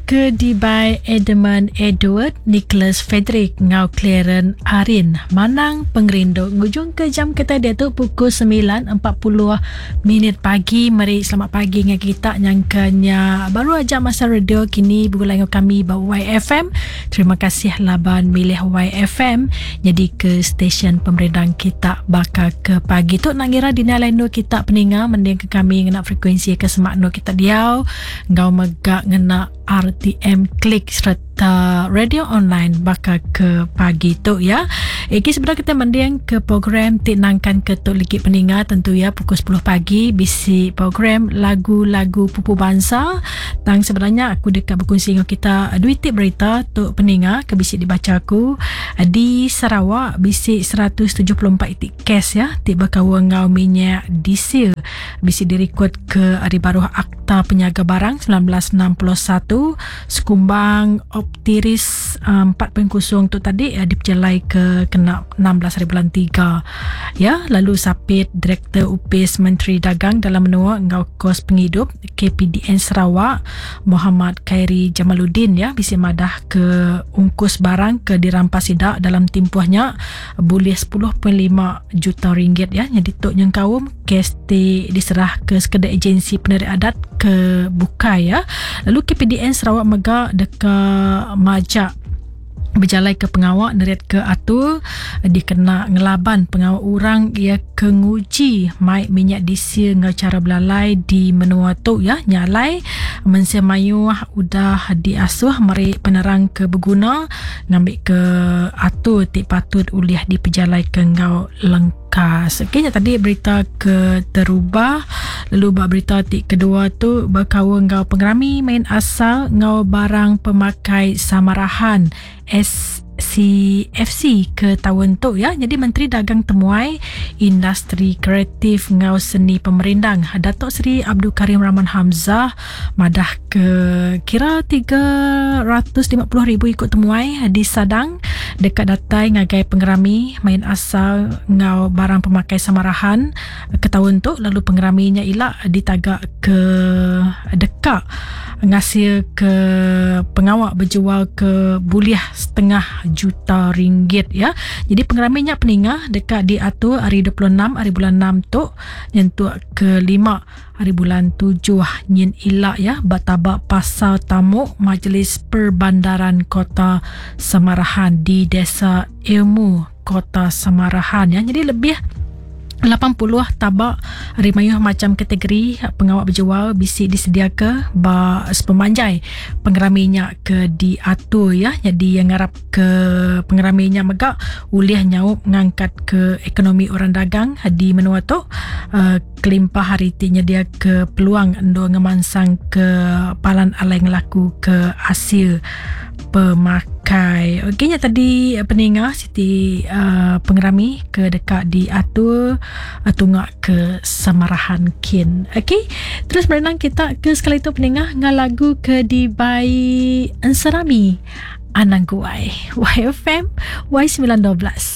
ke Dubai Edmund Edward Nicholas Frederick ngau Claren Arin Manang Pengerinduk. Ngujung ke jam kita dia tu pukul 9.40 pagi. Mari selamat pagi dengan kita nyangkanya baru aja masa radio kini bergulai dengan kami bawa YFM. Terima kasih laban milih YFM jadi ke stesen pemerintah kita bakal ke pagi tu nak ngira di lain kita peninga mending ke kami ngena frekuensi ke semak kita diau ngau megak ngena RTM klik serta radio online bakal ke pagi tu ya. Iki sebenarnya kita mending ke program tinangkan ke tu lagi peninga tentu ya pukul 10 pagi bisi program lagu-lagu pupu bangsa. Tang sebenarnya aku dekat berkongsi dengan kita dua tip berita tu peninga ke bisi dibaca aku di Sarawak bisi 174 tip kes ya tiba kawang ngau minyak diesel bisi direkod ke hari baru Akta Penyaga Barang 1961 sekumbang optiris 4.0 tu tadi diperjalai ke kena 16 bulan 3 ya. Lalu sapit Direktur UPIS Menteri Dagang dalam menua ngau kos penghidup KPDN Sarawak Muhammad Khairi Jamaluddin ya bisi madah ke ungkus barang ke dirampas sidak dalam tempohnya boleh 10.5 juta ringgit ya. Jadi tok yang kaum kes diserah ke sekedar agensi penerik adat ke Bukai ya. Lalu KPDN Sarawak Mega dekat majak berjalai ke pengawak neriat ke atur dikena ngelaban pengawak orang ia kenguji mai minyak diesel ngau cara belalai di menua tu ya nyalai mensemayuh udah diasuh mari penerang ke berguna ngambil ke atur tik patut uliah di pejalai ke ngau lengkas. Okey tadi berita ke terubah lalu berita tik kedua tu berkawa ngau pengerami main asal ngau barang pemakai samarahan SCFC ke tahun tu ya. Jadi Menteri Dagang Temuai Industri Kreatif ngau seni pemerindang Datuk Seri Abdul Karim Rahman Hamzah madah ke kira 350,000 ikut temuai di Sadang dekat datai ngagai pengerami main asal ngau barang pemakai samarahan ke tahun tu. Lalu pengeraminya ilak ditagak ke dekat ngasih ke pengawak berjual ke buliah setengah juta ringgit ya. Jadi pengeraminya peningah dekat diatur hari 26 hari bulan 6 tu nyentuh ke 5 hari bulan 7 nyin ilak ya batabak pasal tamu Majlis Perbandaran Kota Samarahan di Desa Ilmu Kota Samarahan ya. Jadi lebih 80 tabak rimayuh macam kategori pengawak berjual bisi disedia ke pemanjai pengeraminya ke diatur ya. Jadi yang ngarap ke pengeraminya megak uliah nyaup ngangkat ke ekonomi orang dagang di menua tu kelimpah hari tinya dia ke peluang endo ngemansang ke palan alai ngelaku ke hasil pemakai. Okeynya tadi peningah Siti pengerami ke dekat diatur tunggak ke Samarahan kin. Okey, terus berenang kita ke sekali tu peningah dengan lagu ke Dubai Ansarami Anangguai YFM Y912.